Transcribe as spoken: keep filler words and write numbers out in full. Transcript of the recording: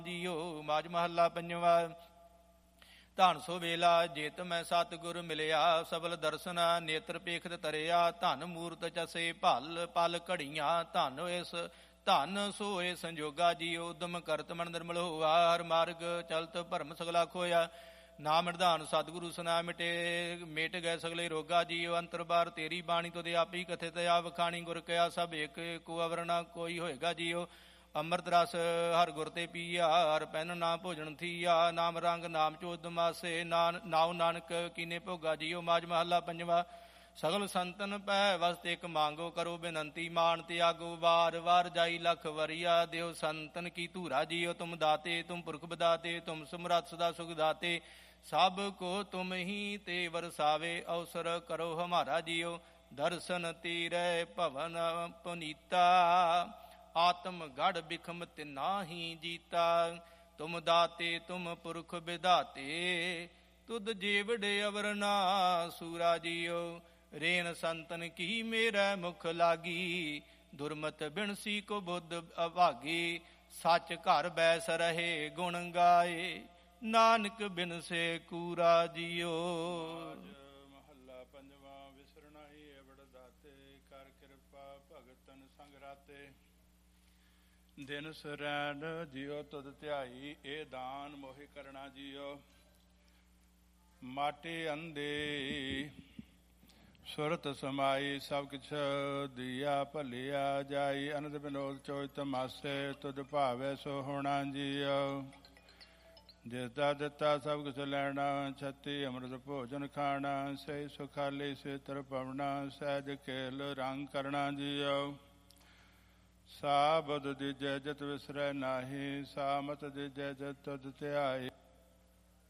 JIO. Majh ਮਹੱਲਾ ਪੰਜਵਾ। ਧਨ ਸੋ ਵੇਲਾ ਜੇਤ ਮੈਂ ਸਤਿਗੁਰ ਮਿਲਿਆ, ਸਬਲ ਦਰਸ਼ਨਾ ਨੇਤਰ ਪੇਖਤ ਤਰਿਆ। ਧਨ ਮੂਰਤ ਚਸੇ ਭਲ ਪਲ ਘੜੀਆਂ, ਧਨ ਇਸ ਧਨ ਸੋਏ ਸੰਜੋਗਾ ਜੀਓ। ਉਦਮ ਕਰਤ ਮਨ ਨਿਰਮਲ ਹੋਆ, ਹਰ ਮਾਰਗ ਚਲਤ ਭਰਮ ਸਗਲਾ ਖੋਇਆ। ਨਾਮ ਨਿਰਧਾਨ ਸਤਿਗੁਰੂ ਸੁਨਾ ਮਿਟੇ, ਮਿਟ ਗਏ ਸਗਲੇ ਰੋਗਾ ਜੀਓ। ਅੰਤਰ ਬਾਰ ਤੇਰੀ ਬਾਣੀ ਤੁਧ ਆਪੀ ਕਥਿਤ ਆ, ਵਖਾਣੀ ਗੁਰ ਕਿਆ ਸਭ ਇੱਕ ਕੋ ਅਵਰ ਨਾ ਕੋਈ ਹੋਏਗਾ ਜੀਓ। ਅੰਮ੍ਰਿਤ ਰਸ ਹਰ ਗੁਰ ਤੇ ਪੀਆ, ਹਰ ਪੈਨ ਨਾ ਭੋਜਨ ਥੀਆ। ਨਾਮ ਰੰਗ ਨਾਮ ਚੋਦ ਮਾਸੇ, ਨਾਨ ਨਾਉ ਨਾਨਕ ਕੀਨੇ ਭੋਗਾ ਜੀਓ। ਮਾਝ ਮਹੱਲਾ ਪੰਜਵਾ। ਸਗਲ ਸੰਤਨ ਪੈ ਵਸਤ ਇੱਕ ਮੰਗੋ, ਕਰੋ ਬੇਨੰਤੀ ਮਾਨ ਤਿਆਗੋ। ਵਾਰ ਵਾਰ ਜਾਈ ਲਖ ਵਰੀਆ, ਦਿਓ ਸੰਤਨ ਕੀ ਧੂਰਾ ਜੀਓ। ਤੁਮ ਦਾਤੇ ਤੁਮ ਪੁਰਖ ਬਦਾਤੇ, ਤੁਮ ਸਮਰੱਥ ਸਦਾ ਸੁਖ ਦਾਤੇ। ਸਭ ਕੋ ਤੁਮ ਹੀ ਤੇ ਵਰਸਾਵੇ, ਅਵਸਰ ਕਰੋ ਹਮਾਰਾ ਜੀਓ। ਦਰਸ਼ਨ ਤੀਰੈ ਭਵਨ ਪੁਨੀਤਾ, ਆਤਮ ਗੜ ਬਿਖਮ ਤਿਨਾਹੀ ਜੀਤਾ। ਤੁਮ ਦਾਤੇ ਤੁਮ ਪੁਰਖ ਵਿਦਾਤੇ, ਤੁਧ ਜੀਵੜੇ ਅਵਰ ਨਾ ਸੂਰਾ ਜੀਓ। ਰੇਨ ਸੰਤਨ ਕੀ ਮੇਰਾ ਮੁਖ ਲਾਗੀ, ਦੁਰਮਤ ਬਿਨਸੀ ਕੋ ਬੁੱਧ ਅਭਾਗੀ। ਸੱਚ ਘਰ ਬੈਸ ਰਹੇ ਗੁਣ ਗਾਏ, ਨਾਨਕ ਬਿਨਸੇ ਕੂਰਾ ਜੀਓ। ਮਹੱਲਾ ਪੰਜਵਾ। ਵਿਸਰਨਾ ਹੀ ਏਵੜ ਦਾਤੇ, ਕਰ ਕਿਰਪਾ ਭਗਤਨ ਸੰਗ ਰਾਤੇ। ਦਿਨ ਸਰੈਣ ਜੀਓ ਤੁਧ ਧਿਆਈ, ਇਹ ਦਾਨ ਮੋਹਿ ਕਰਨਾ ਜੀਓ। ਮਾਟੇ ਅੰਧੇ ਸੁਰਤ ਸਮਾਈ, ਸਭ ਕਿਛ ਦੀਆ ਭਲਿਆ ਜਾਈ। ਅਨੰਦ ਵਿਨੋਦ ਚੋਇ ਤਮਾਸੇ, ਤੁਧ ਭਾਵੈ ਸੋ ਹੋਣਾ ਜੀਓ। ਜਿਸਦਾ ਦਿੱਤਾ ਸਭ ਕੁਛ ਲੈਣਾ, ਛੱਤੀ ਅੰਮ੍ਰਿਤ ਭੋਜਨ ਖਾਣਾ। ਸਹੀ ਸੁਖਾਲੀ ਸੇਤਰ ਪਵਣਾ, ਸਹਿਜ ਖੇਲ ਰੰਗ ਕਰਨਾ ਜੀਓ। ਸਾਬਦ ਦੀਜੈ ਜਤ ਵਿਸਰੈ ਨਾਹੀ, ਸਾਮਤ ਦੀਜੈ ਜਤ ਤੁਧ ਧਿਆਈ।